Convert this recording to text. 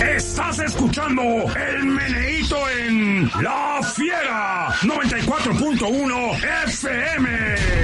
Estás escuchando el meneíto en La Fiera 94.1 FM.